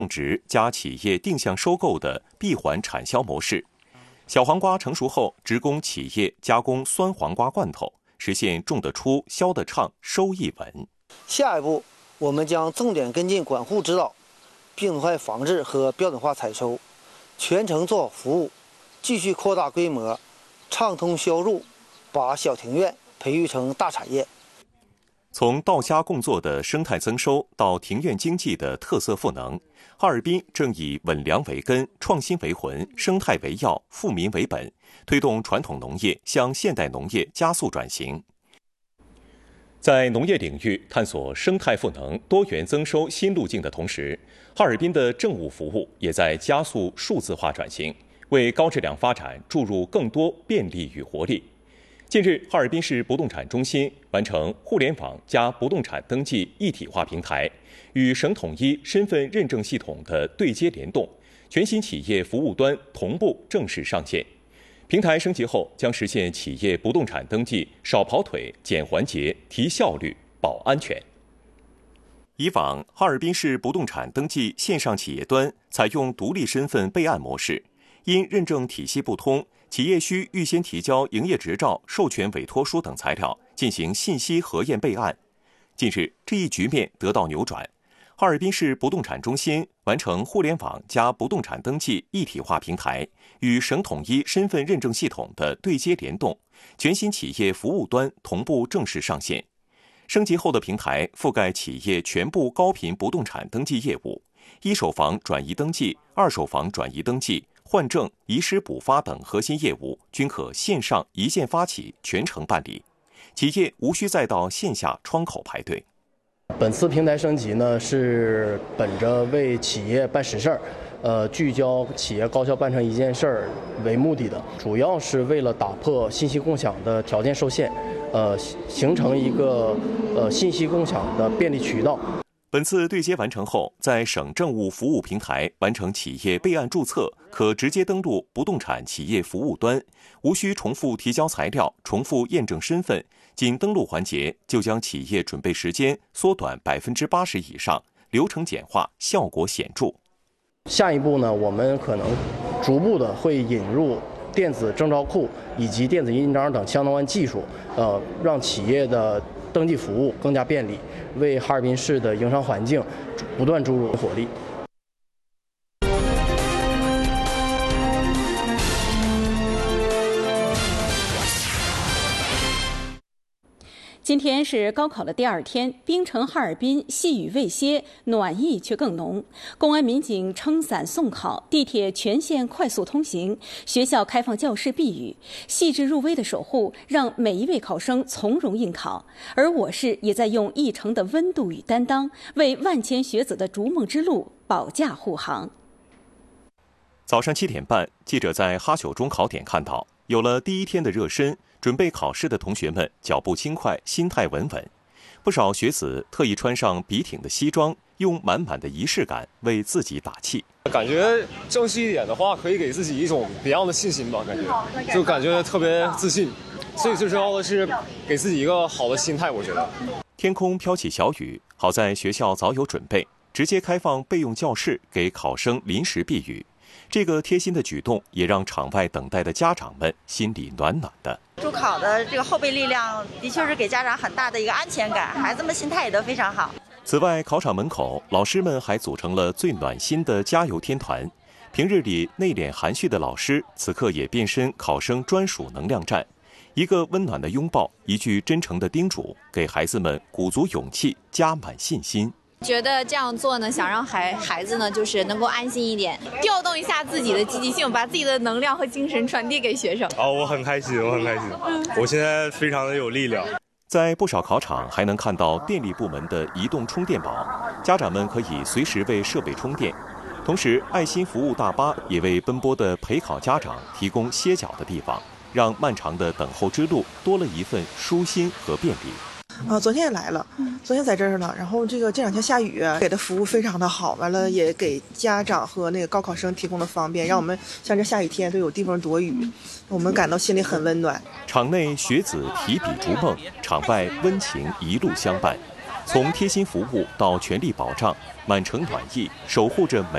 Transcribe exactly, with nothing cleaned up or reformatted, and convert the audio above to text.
种植加企业定向收购的闭环产销模式。小黄瓜成熟后，直供企业加工酸黄瓜罐头，实现种得出、销得畅、收益稳。 下一步，我们将重点跟进管护指导、病虫害防治和标准化采收，全程做好服务，继续扩大规模，畅通销入，把小庭院培育成大产业。 从稻虾共作的生态增收到庭院经济的特色赋能，哈尔滨正以稳良为根、创新为魂、生态为要、富民为本，推动传统农业向现代农业加速转型。在农业领域探索生态赋能、多元增收新路径的同时，哈尔滨的政务服务也在加速数字化转型，为高质量发展注入更多便利与活力。近日，哈尔滨市不动产中心完成互联网加不动产登记一体化平台与省统一身份认证系统的对接联动，全新企业服务端同步正式上线。平台升级后，将实现企业不动产登记少跑腿、减环节、提效率、保安全。以往，哈尔滨市不动产登记线上企业端采用独立身份备案模式，因认证体系不通，企业需预先提交营业执照、授权委托书等材料进行信息核验备案。近日，这一局面得到扭转，哈尔滨市不动产中心完成互联网加不动产登记一体化平台与省统一身份认证系统的对接联动，全新企业服务端同步正式上线。升级后的平台覆盖企业全部高频不动产登记业务，一手房转移登记、二手房转移登记、换证、遗失补发等核心业务均可线上一键发起，全程办理，企业无需再到线下窗口排队。 本次平台升级呢，是本着为企业办实事儿，呃，聚焦企业高效办成一件事儿为目的的，主要是为了打破信息共享的条件受限，呃，形成一个呃信息共享的便利渠道。 本次对接完成后，在省政务服务平台完成企业备案注册，可直接登录不动产企业服务端，无需重复提交材料、重复验证身份，仅登录环节就将企业准备时间缩短百分之八十以上，流程简化，效果显著。 下一步呢，我们可能逐步的会引入电子证照库以及电子印章等相关技术，呃，让企业的登记服务更加便利，为哈尔滨市的营商环境不断注入活力。 今天是高考的第二天，冰城哈尔滨细雨未歇，暖意却更浓。公安民警撑伞送考，地铁全线快速通行，学校开放教室避雨，细致入微的守护让每一位考生从容应考。而我市也在用一城的温度与担当，为万千学子的逐梦之路保驾护航。 早上七点半，记者在哈九中考点看到，有了第一天的热身，准备考试的同学们脚步轻快，心态稳稳。不少学子特意穿上笔挺的西装，用满满的仪式感为自己打气。 感觉正式一点的话，可以给自己一种别样的信心吧，感觉就感觉特别自信。所以最重要的是给自己一个好的心态，我觉得。 天空飘起小雨，好在学校早有准备，直接开放备用教室给考生临时避雨。这个贴心的举动也让场外等待的家长们心里暖暖的。 助考的这个后备力量的确是给家长很大的一个安全感，孩子们心态也都非常好。 此外，考场门口老师们还组成了最暖心的加油天团。平日里内敛含蓄的老师，此刻也变身考生专属能量站。一个温暖的拥抱，一句真诚的叮嘱，给孩子们鼓足勇气，加满信心。 觉得这样做呢，想让孩孩子呢，就是能够安心一点，调动一下自己的积极性，把自己的能量和精神传递给学生。 哦，我很开心，我很开心，嗯、我现在非常的有力量。 在不少考场还能看到电力部门的移动充电宝，家长们可以随时为设备充电。同时，爱心服务大巴也为奔波的陪考家长提供歇脚的地方，让漫长的等候之路多了一份舒心和便利。 啊，昨天也来了，昨天在这儿了。然后这个这两天下雨，给的服务非常的好，完了也给家长和那个高考生提供了方便，让我们像这下雨天都有地方躲雨，我们感到心里很温暖。 场内学子提笔逐梦，场外温情一路相伴。 从贴心服务到全力保障，满城暖意守护着每